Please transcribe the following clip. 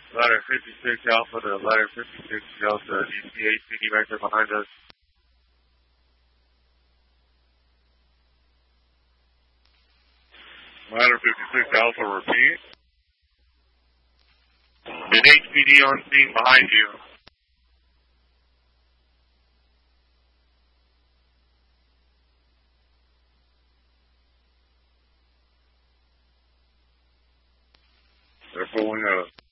Ladder 56 Alpha to Ladder 56 Delta. Do you see HPD right there behind us? Ladder 56 Alpha, repeat. Did HPD on scene behind you? They're pulling up.